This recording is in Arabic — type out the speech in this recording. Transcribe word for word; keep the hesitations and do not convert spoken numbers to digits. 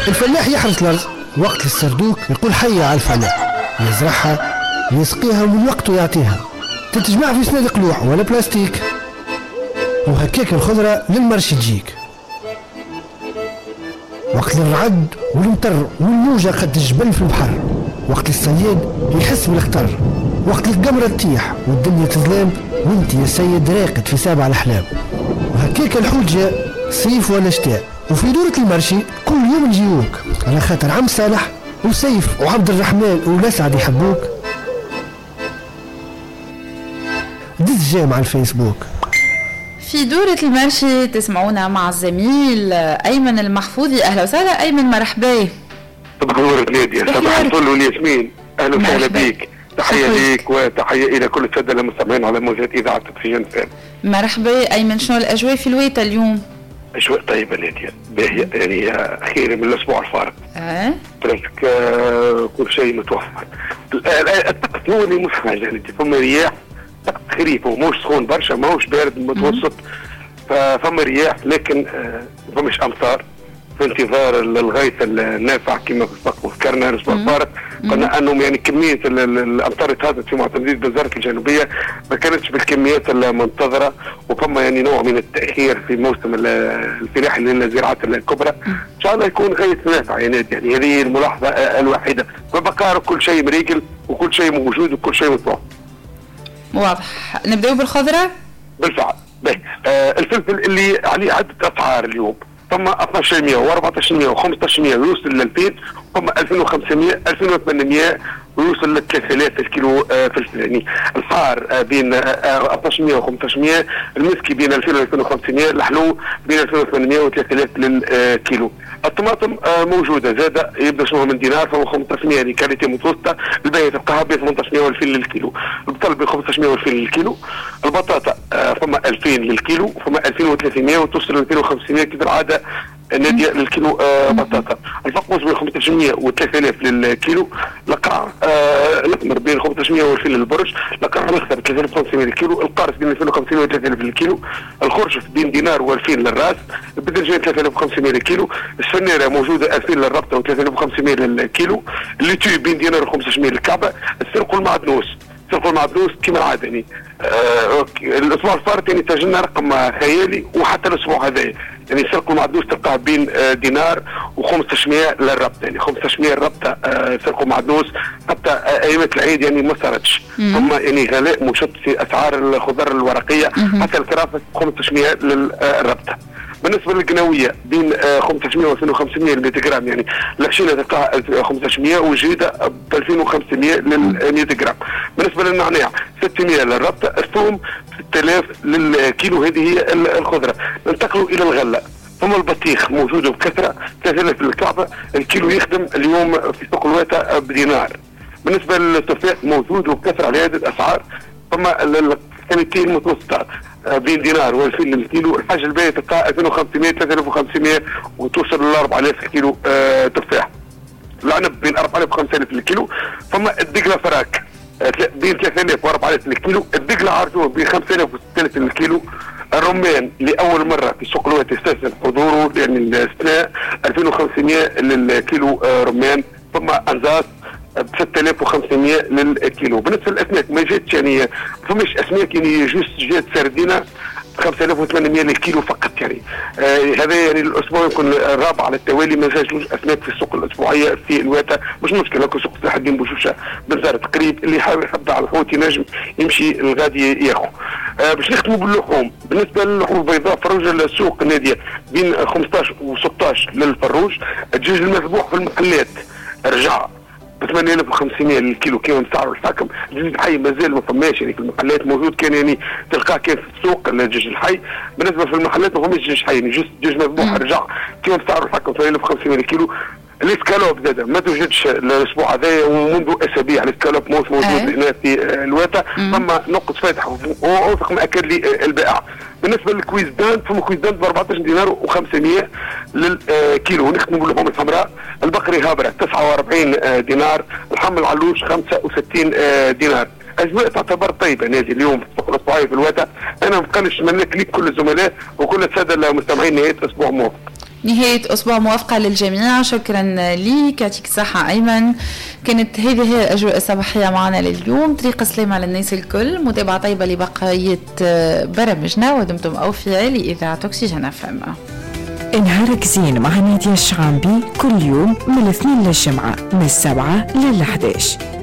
الفلاح يحرث الأرض، وقت السردوك يقول حي على الفلاح، يزرعها يسقيها من وقت ويعطيها، تتجمع في صناديق لوح ولا بلاستيك، وهكاك الخضرة للمرش تجيك. وقت الرعد والمطر والموجة قد الجبل في البحر، وقت الصياد يحس بالخطر، وقت القمرة تطيح والدنيا تظلم وانت يا سيد راقد في سابع الأحلام. وهكاك الحوت جاء صيف ولا شتاء، وفي دورة المرشي كل يوم نجيوك، على خاطر عم صالح وسيف وعبد الرحمن والأسعد يحبوك. دز جاء مع الفيسبوك. في دورة المرشي تسمعونا مع الزميل أيمن المحفوظي. أهلا وسهلا أيمن، مرحبا. صباح النور نادية، صباح الفل والياسمين، أهلا وسهلا بيك. تحية ليك وتحية إلى كل السادة المستمعين على موجات إذاعة أكسجين فام. مرحبا أيمن، شنو الأجواء في الويتا اليوم؟ أجواء طيبة نادية، باهية يعني أخيرا من الأسبوع الفارق. أه؟ برسك آه كل شيء متوفر. الطقس نوري مش حاجة يعني فما رياح، طقس خريف وموش سخون برشا ماهوش بارد متوسط، فما رياح لكن آه فماش أمطار. في انتظار الغيث النافع كما ذكرنا الاسبوع الفارق، قلنا انهم يعني كميه الامطار اللي هذا في معتمديه وزاره الجنوبيه ما كانتش بالكميات المنتظره، وفما يعني نوع من التاخير في موسم الفلاحي للزراعات الكبرى. ان شاء الله يكون غيث نافع يعني, يعني هذه الملاحظه الوحيده، فبقى كل شيء مريقل وكل شيء موجود وكل شيء متوفر. واضح. نبداو بالخضره؟ بالفعل. آه الفلفل اللي عليه عده اسعار اليوم، ثم اثناش بالمئة وأربعطاش بالمئة وخمسطاش بالمئة ويوصل ل ألفين، ثم ألفين وخمسمئة ألفين وثمانمئة ويوصل ل ثلاثة آلاف الكيلو فلفل. يعني الحار بين اثناش بالمئة وخمسطاش بالمئة، المسكي بين ألفين و ألفين وخمسمئة، الحلو بين ألفين وثمانمئة و ثلاثة آلاف للكيلو. الطماطم موجوده زاده، يبدا شنو من دينار، فهو خمسطاش بالمئة يعني كاليتي متوسطه، الباقي تلقاها ب ثمنطاش بالمئة والفين للكيلو، البطل ب خمسطاش بالمئة والفين للكيلو، البطاطا فما ألفين للكيلو، فما ألفين وثلاثمئة وتوصل ل ألفين وخمسمئة كذا العاده نادية للكيلو آه بطاطا. الفقوس بين خمسطاش بالمئة و ثلاثة آلاف للكيلو، القرع آه الأحمر بين خمسطاش بالمئة والفين للبرج، القرع الأخضر ثلاثة آلاف وخمسمئة للكيلو، القارص بين ألفين وخمسمئة و ثلاثة آلاف للكيلو، الخرشف بين دينار وألفين للراس، البدرجان ثلاثة آلاف وخمسمئة للكيلو، السنيرة موجودة ألفين للربطة و ثلاثة آلاف وخمسمئة للكيلو، الليتوي بين دينار و خمسطاش بالمئة للكعبة، السرق والمعدنوس سرق المعدنوس كما العاده يعني آه الاسبوع الفارط يعني سجلنا رقم خيالي، وحتى الاسبوع هذا يعني سرق المعدنوس تلقاه بين آه دينار وخمسطاش بالمئة للربطه، يعني خمسطاش بالمئة الربطه آه سرق المعدنوس حتى آه ايامات العيد يعني ما صارتش، ثم يعني غلاء مشط في اسعار الخضر الورقيه، حتى الكرافه خمسطاش بالمئة للربطه. بالنسبه للقناويه بين خمسطاش بالمئة و ألفين وخمسمئة المية جرام، يعني العشينه تلقاها خمسطاش بالمئة والجيده ب ألفين وخمسمئة للمية جرام. بالنسبه للنعناع ستمئة للربطه، الثوم ستة آلاف للكيلو، هذه هي الخضره. ننتقلوا الى الغله، ثم البطيخ موجود بكثره ثلاثة آلاف للكعبه، الكيلو يخدم اليوم في سوق الواتا بدينار. بالنسبه للتفاح موجود بكثره على هذه الاسعار، ثم الكميتين المتوسطه بين دينار وألفين للكيلو، الحاجه الباقيه تلقاها ألفين وخمسمئة ثلاثة آلاف وخمسمئة وتوصل ل أربعة آلاف كيلو آه تفاح. العنب بين أربعة آلاف و خمسة آلاف للكيلو، ثم الدقله فراك بين ثلاثة آلاف و أربعة آلاف للكيلو، الدقله عرجون بين خمسة آلاف و ستة آلاف للكيلو، الرمان لاول مره في سوق الوقت يستسلم حضوره لان الاستثناء ألفين وخمسمئة للكيلو آه رمان، ثم انزاس ب ستة آلاف وخمسمئة للكيلو. بالنسبه للاسماك ما جاتش يعني فماش اسماك يعني جوست جات سردينه خمسة آلاف وثمانمئة للكيلو فقط، يعني آه هذا يعني الاسبوع يكون الرابع على التوالي ما جاش اسماك في السوق الاسبوعيه في الواتا، مش مشكله لكن سوق صلاح الدين بوشوشه بنزرت قريب، اللي يحاول يحب على الحوت ينجم يمشي الغادي ياخذ. آه باش نختموا باللحوم، بالنسبه للحوم البيضاء فروج السوق ناديه بين خمسطاش و ستطاش للفروج، الدجاج المذبوح في المحلات رجع ب ثمانية آلاف وخمسمئة للكيلو كيما مسعره الحاكم، الدجاج الحي مازال ما فماش يعني في المحلات موجود، كان يعني تلقاه كان في السوق الدجاج الحي. بالنسبه في المحلات ما فماش دجاج حي يعني جوست دجاج مذبوح رجع كيما مسعره الحاكم ثمانية آلاف وخمسمئة للكيلو. الاسكالوب زاد ما توجدش الاسبوع هذا ومنذ اسابيع، الاسكالوب موجود هنا في الواتا، ثم نقص فاتح ووثق مأكد لي البائع. بالنسبه للكويزدان فما كويزدان ب أربعطاش دينار وخمسمئة للكيلو. نختموا باللحوم الحمراء، البقري هابره تسعة وأربعين دينار، الحمل علوش خمسة وستين دينار. اجواء تعتبر طيبه نادي اليوم في السوق الاسبوعي في الواتا. انا ما بقالش نتمنى لك كل الزملاء وكل الساده المستمعين نهايه اسبوع موفق. نهاية أسبوع موافقة للجميع. شكرا ليك، يعطيك الصحة أيمن. كانت هذه هي الأجواء الصباحية معنا لليوم. طريقة سلامة للناس الكل، متابعة طيبة لبقية برامجنا، ودمتم أوفياء لإذاعة أكسجين اف ام. نهارك زين مع نادية الشعامبي كل يوم من الاثنين للجمعة من السبعة للحداش.